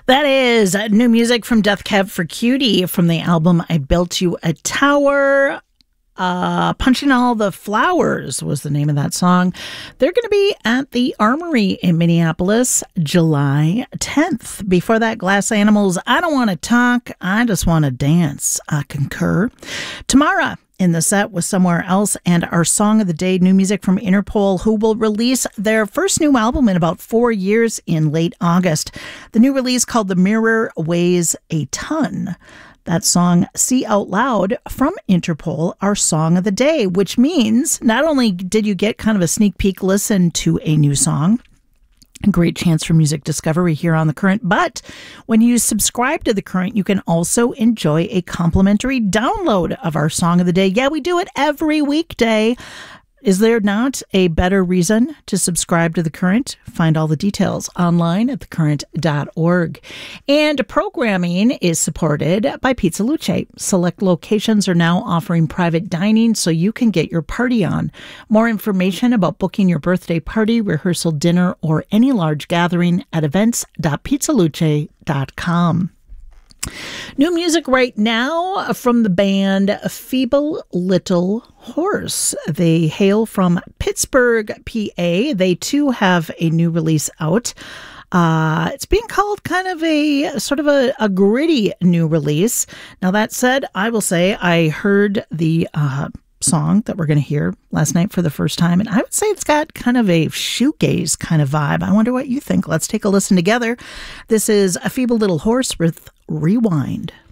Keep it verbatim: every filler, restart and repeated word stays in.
That is new music from Death Cab for Cutie from the album I Built You a Tower. Uh, Punching All the Flowers was the name of that song. They're going to be at the Armory in Minneapolis July tenth. Before that, Glass Animals, I Don't Want to Talk, I Just Want to Dance. I concur. Tamara in the set was Somewhere Else, and our song of the day, new music from Interpol, who will release their first new album in about four years in late August. The new release, called The Mirror, weighs a ton. That song, See Out Loud, from Interpol, our song of the day, which means not only did you get kind of a sneak peek listen to a new song, a great chance for music discovery here on The Current, but when you subscribe to The Current, you can also enjoy a complimentary download of our song of the day. Yeah, we do it every weekday. Is there not a better reason to subscribe to The Current? Find all the details online at the current dot org. And programming is supported by Pizza Luce. Select locations are now offering private dining so you can get your party on. More information about booking your birthday party, rehearsal dinner, or any large gathering at events dot pizza luce dot com. New music right now from the band Feeble Little Horse. They hail from Pittsburgh, P A. They too have a new release out. Uh, it's being called kind of a sort of a, a gritty new release. Now, that said, I will say I heard the uh, song that we're going to hear last night for the first time, and I would say it's got kind of a shoegaze kind of vibe. I wonder what you think. Let's take a listen together. This is A Feeble Little Horse with Rewind.